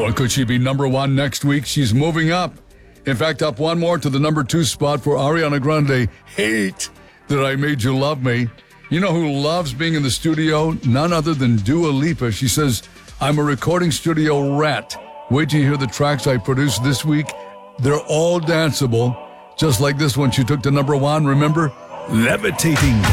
Oh, and could she be number one next week? She's moving up. In fact, up one more to the number 2 spot for Ariana Grande. Hate That I Made You Love Me. You know who loves being in the studio? None other than Dua Lipa. She says, I'm a recording studio rat. Wait till you hear the tracks I produced this week. They're all danceable. Just like this one she took to number 1, remember? Levitating.